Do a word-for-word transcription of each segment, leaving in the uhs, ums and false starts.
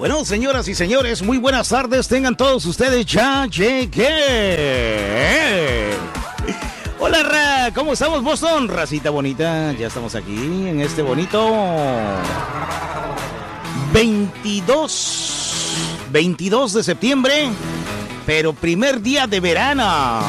Bueno, señoras y señores, muy buenas tardes. Tengan todos ustedes, ya llegué. Hola, Ra, ¿cómo estamos, Boston? Racita bonita, ya estamos aquí en este bonito veintidós, veintidós de septiembre, pero primer día de verano.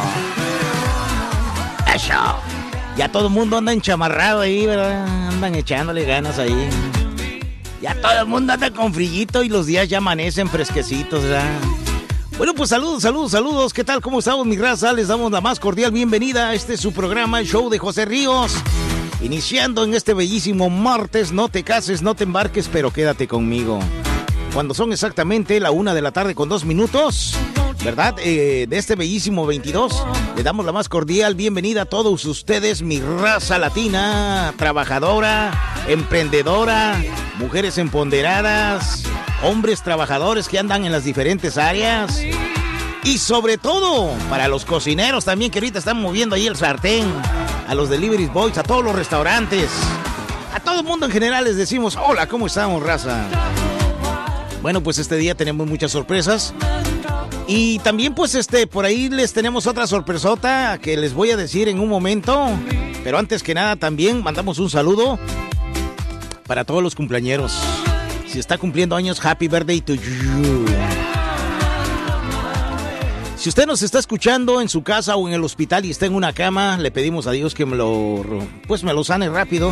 Eso. Ya todo el mundo anda enchamarrado ahí, ¿verdad? Andan echándole ganas ahí. Ya todo el mundo anda con frillito y los días ya amanecen fresquecitos, ¿verdad? Bueno, pues saludos, saludos, saludos. ¿Qué tal? ¿Cómo estamos, mi raza? Les damos la más cordial bienvenida a este su programa, el show de José Ríos. Iniciando en este bellísimo martes, no te cases, no te embarques, pero quédate conmigo. Cuando son exactamente la una de la tarde con dos minutos, ¿verdad? Eh, de este bellísimo veintidós, le damos la más cordial bienvenida a todos ustedes, mi raza latina, trabajadora, emprendedora, mujeres empoderadas, hombres trabajadores que andan en las diferentes áreas. Y sobre todo, para los cocineros también que ahorita están moviendo ahí el sartén, a los delivery boys, a todos los restaurantes, a todo el mundo en general les decimos, hola, ¿cómo estamos, raza? Bueno, pues este día tenemos muchas sorpresas. Y también pues este por ahí les tenemos otra sorpresota que les voy a decir en un momento. Pero antes que nada también mandamos un saludo para todos los cumpleañeros. Si está cumpliendo años, happy birthday to you. Si usted nos está escuchando en su casa o en el hospital y está en una cama, le pedimos a Dios que me lo pues me lo sane rápido.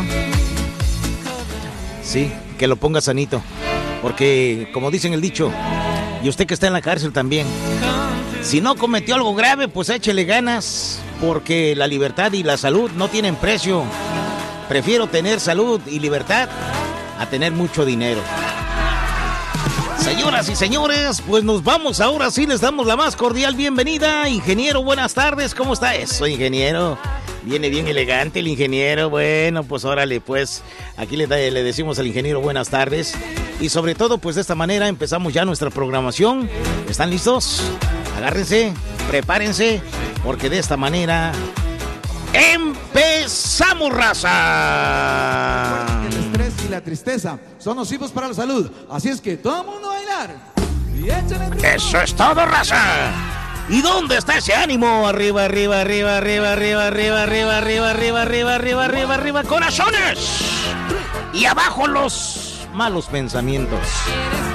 Sí, que lo ponga sanito. Porque como dicen el dicho, y usted que está en la cárcel también, si no cometió algo grave, pues échele ganas, porque la libertad y la salud no tienen precio. Prefiero tener salud y libertad a tener mucho dinero. Señoras y señores, pues nos vamos. Ahora sí les damos la más cordial bienvenida. Ingeniero, buenas tardes. ¿Cómo está eso, ingeniero? Viene bien elegante el ingeniero. Bueno, pues órale, pues aquí le, le decimos al ingeniero buenas tardes. Y sobre todo, pues de esta manera empezamos ya nuestra programación. ¿Están listos? Agárrense, prepárense, porque de esta manera ¡empezamos, raza! El estrés y la tristeza son nocivos para la salud. Así es que todo el mundo a bailar. ¡Eso es todo, raza! ¿Y dónde está ese ánimo? Arriba, arriba, arriba, arriba, arriba, arriba, arriba, arriba, arriba, arriba, arriba, arriba, arriba, corazones. Y abajo los malos pensamientos.